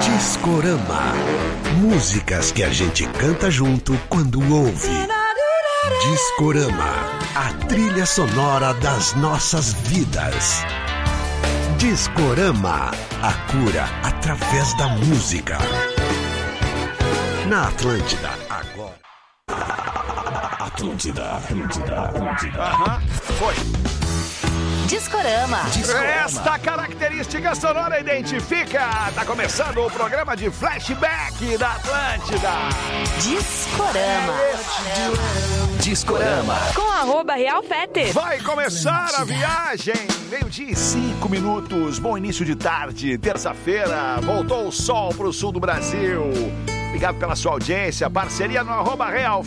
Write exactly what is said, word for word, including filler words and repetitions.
Discorama. Músicas que a gente canta junto quando ouve. Discorama, a trilha sonora das nossas vidas. Discorama, a cura através da música. Na Atlântida, agora. Atlântida, Atlântida, Atlântida. Aham, foi. Discorama. Discorama. Esta característica sonora identifica. Tá começando o programa de flashback da Atlântida. Discorama. Discorama. Com arroba Real Fete. Vai começar a viagem. Meio-dia e cinco minutos. Bom início de tarde. Terça-feira. Voltou o sol pro sul do Brasil. Obrigado pela sua audiência. Parceria no arroba Real